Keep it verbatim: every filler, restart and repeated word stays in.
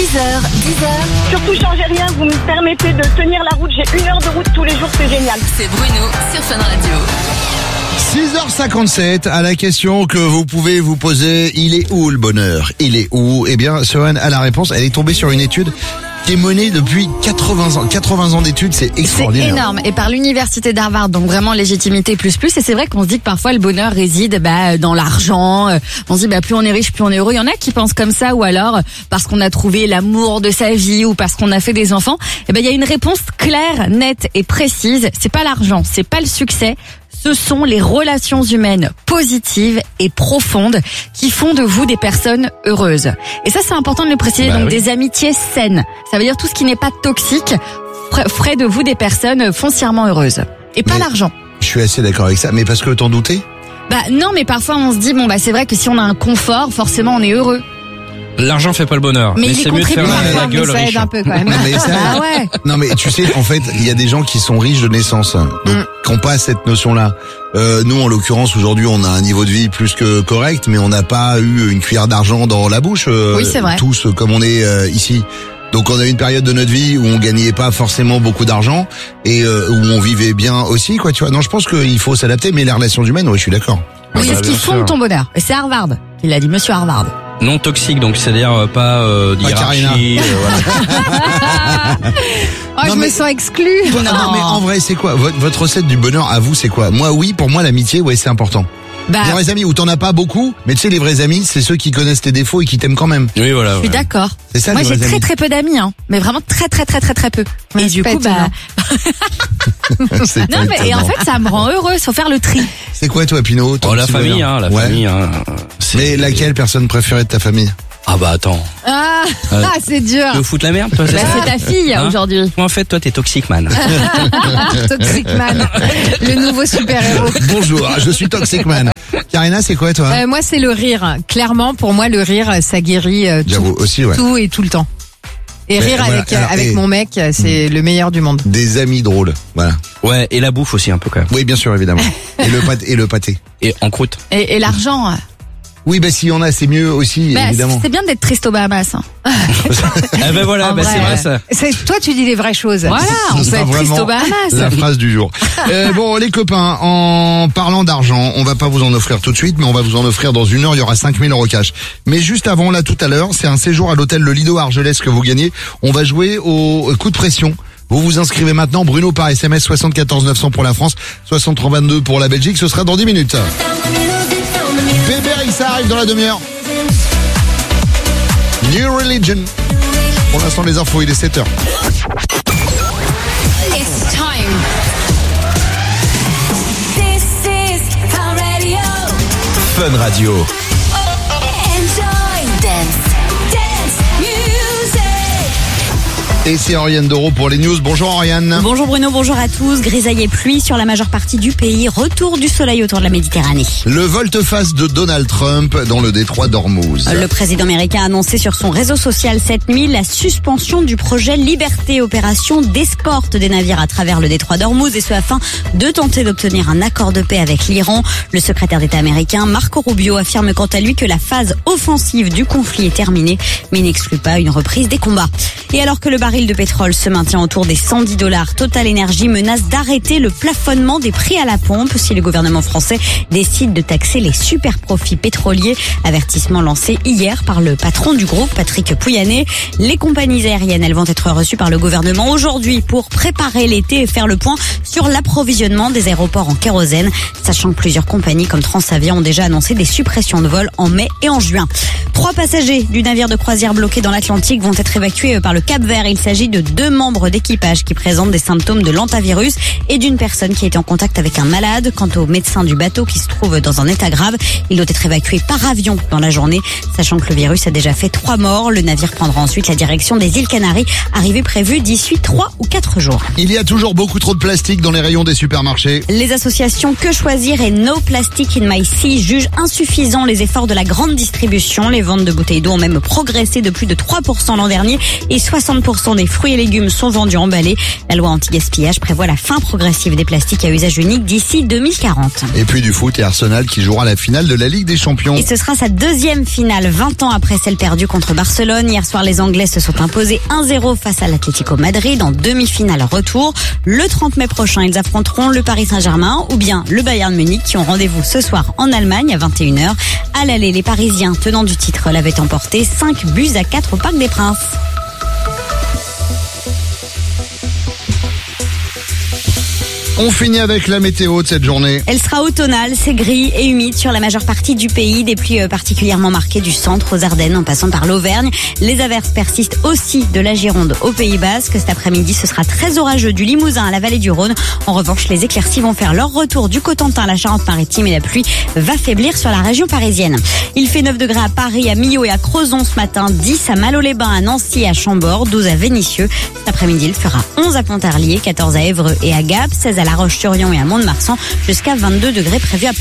six heures, dix heures. Surtout, changez rien, vous me permettez de tenir la route. J'ai une heure de route tous les jours, c'est génial. C'est Bruno sur Fun Radio. six heures cinquante-sept, à la question que vous pouvez vous poser, il est où le bonheur? Il est où? Eh bien, Sohan a la réponse. Elle est tombée sur une étude qui est menée depuis quatre-vingts ans. quatre-vingts ans d'études, c'est extraordinaire. C'est énorme. Et par l'université d'Harvard, donc vraiment légitimité plus plus. Et c'est vrai qu'on se dit que parfois le bonheur réside bah, dans l'argent. On se dit bah plus on est riche, plus on est heureux. Il y en a qui pensent comme ça, ou alors parce qu'on a trouvé l'amour de sa vie, ou parce qu'on a fait des enfants. Et ben il y a une réponse claire, nette et précise. C'est pas l'argent, c'est pas le succès. Ce sont les relations humaines positives et profondes qui font de vous des personnes heureuses. Et ça, c'est important de le préciser. Bah donc, oui. des amitiés saines. Ça veut dire tout ce qui n'est pas toxique ferait de vous des personnes foncièrement heureuses. Et pas Mais- l'argent. Je suis assez d'accord avec ça, mais parce que t'en doutais? Bah non, mais parfois on se dit bon bah c'est vrai que si on a un confort, forcément on est heureux. L'argent fait pas le bonheur. Mais, il y c'est mieux de contribue faire la, parfois, la mais gueule ça aide riche. un peu quand même. Non, mais ça- Ah ouais. Non mais tu sais, en fait, il y a des gens qui sont riches de naissance, donc Mm. qui n'ont pas cette notion-là. Euh, nous, en l'occurrence, aujourd'hui, on a un niveau de vie plus que correct, mais on n'a pas eu une cuillère d'argent dans la bouche. euh, Oui, c'est vrai. Tous, comme on est euh, ici. Donc, on a eu une période de notre vie où on gagnait pas forcément beaucoup d'argent et euh, où on vivait bien aussi, quoi. Tu vois. Non, je pense qu'il faut s'adapter, mais les relations humaines, ouais, je suis d'accord. Oui, Ah c'est bah, ce qui bien fonde sûr. ton bonheur. Et c'est Harvard qui l'a dit, monsieur Harvard. Non toxique, donc c'est-à-dire euh, pas euh, Pas d'hiérarchie. euh, voilà. Oh, Non, je mais- me sens exclue. Non, non, mais en vrai, c'est quoi votre, votre recette du bonheur à vous, c'est quoi? Moi, oui, pour moi, l'amitié, ouais, c'est important. Bah, Les vrais amis où t'en as pas beaucoup, mais tu sais, les vrais amis, c'est ceux qui connaissent tes défauts et qui t'aiment quand même. Oui, voilà. je suis ouais. d'accord. C'est ça, Moi les j'ai vrais très amis. très peu d'amis, hein. Mais vraiment très très très très très peu. Et du pas coup, bah, C'est pas non mais et en étonnant. fait ça me rend heureuse. Faut faire le tri. C'est quoi toi, Pinot ton Oh, la petit famille, bonheur hein, la Ouais. famille. Hein, c'est- Mais laquelle personne préférée de ta famille? Ah bah attends. Ah, Euh, ah c'est dur. Tu veux foutre la merde, toi, c'est Bah, ça c'est ta fille Hein aujourd'hui. Toi, en fait, toi, t'es toxic, man. Toxic Man, le nouveau super-héros. Bonjour, je suis Toxic Man. Karina, c'est quoi toi? Euh, moi, c'est le rire. Clairement, pour moi, le rire, ça guérit euh, J'avoue tout, aussi, ouais. tout et tout le temps. Et Mais rire voilà, avec, euh, alors, avec et- mon mec, euh, c'est le meilleur du monde. Des amis drôles, voilà. Ouais, et la bouffe aussi, un peu, quand même. Oui, bien sûr, évidemment. Et le pâté. Et le pâté. Et en croûte. Et, et l'argent. Oui, bah s'il y en a, c'est mieux aussi, Bah, évidemment. c'est bien d'être triste aux Bahamas. Hein. Ah ben voilà, En bah, c'est vrai. vrai, ça. C'est, toi, tu dis les vraies choses. Voilà, on Ce peut sera être triste vraiment aux Bahamas. La phrase du jour. Euh, bon, les copains, en parlant d'argent, on va pas vous en offrir tout de suite, mais on va vous en offrir dans une heure. Il y aura cinq mille euros cash. Mais juste avant, là, tout à l'heure, c'est un séjour à l'hôtel Le Lido à Argelès que vous gagnez. On va jouer au coup de pression. Vous vous inscrivez maintenant. Bruno par S M S soixante-quatorze neuf cents pour la France, soixante-trois vingt-deux pour la Belgique. Ce sera dans dix minutes. Bébé, ça arrive dans la demi-heure. New Religion. Pour l'instant, les infos, il est sept heures. It's time. This is Fun Radio. Fun Radio. Enjoy. Dance. Dance. Music. Et c'est Oriane Doro pour les news. Bonjour Oriane. Bonjour Bruno, bonjour à tous. Grisaille et pluie sur la majeure partie du pays. Retour du soleil autour de la Méditerranée. Le volte-face de Donald Trump dans le détroit d'Ormuz. Le président américain a annoncé sur son réseau social cette nuit la suspension du projet Liberté, opération d'escorte des navires à travers le détroit d'Ormuz, et ce afin de tenter d'obtenir un accord de paix avec l'Iran. Le secrétaire d'État américain Marco Rubio affirme quant à lui que la phase offensive du conflit est terminée, mais n'exclut pas une reprise des combats. Et alors que le baril de pétrole se maintient autour des cent dix dollars, Total Energy menace d'arrêter le plafonnement des prix à la pompe si le gouvernement français décide de taxer les super profits pétroliers. Avertissement lancé hier par le patron du groupe, Patrick Pouyanné. Les compagnies aériennes, elles vont être reçues par le gouvernement aujourd'hui pour préparer l'été et faire le point sur l'approvisionnement des aéroports en kérosène, sachant que plusieurs compagnies comme Transavia ont déjà annoncé des suppressions de vols en mai et en juin. Trois passagers du navire de croisière bloqué dans l'Atlantique vont être évacués par le Cap-Vert. Il s'agit de deux membres d'équipage qui présentent des symptômes de l'hantavirus et d'une personne qui a été en contact avec un malade. Quant au médecin du bateau qui se trouve dans un état grave, il doit être évacué par avion dans la journée, sachant que le virus a déjà fait trois morts. Le navire prendra ensuite la direction des îles Canaries, arrivée prévue d'ici trois ou quatre jours. Il y a toujours beaucoup trop de plastique dans les rayons des supermarchés. Les associations Que Choisir et No Plastic in My Sea jugent insuffisants les efforts de la grande distribution. Les ventes de bouteilles d'eau ont même progressé de plus de trois pour cent l'an dernier et soixante pour cent des fruits et légumes sont vendus emballés. La loi anti-gaspillage prévoit la fin progressive des plastiques à usage unique d'ici deux mille quarante. Et puis du foot et Arsenal qui jouera la finale de la Ligue des Champions. Et ce sera sa deuxième finale, vingt ans après celle perdue contre Barcelone. Hier soir, les Anglais se sont imposés un zéro face à l'Atlético Madrid en demi-finale retour. Le trente mai prochain, ils affronteront le Paris Saint-Germain ou bien le Bayern Munich qui ont rendez-vous ce soir en Allemagne à vingt et une heures. À l'aller, les Parisiens tenants du titre l'avaient emporté cinq buts à quatre au Parc des Princes. On finit avec la météo de cette journée. Elle sera automnale, c'est gris et humide sur la majeure partie du pays. Des pluies particulièrement marquées du centre aux Ardennes en passant par l'Auvergne. Les averses persistent aussi de la Gironde au Pays Basque. Cet après-midi, ce sera très orageux du Limousin à la vallée du Rhône. En revanche, les éclaircies vont faire leur retour du Cotentin à la Charente-Maritime et la pluie va faiblir sur la région parisienne. Il fait neuf degrés à Paris, à Millau et à Crozon ce matin, dix à Malo-les-Bains, à Nancy et à Chambord, douze à Vénissieux. Cet après-midi, il fera onze à Pontarlier, quatorze à Évreux et à Gap, seize à La Roche-sur-Yon et à Mont-de-Marsan, jusqu'à vingt-deux degrés prévus à Paris.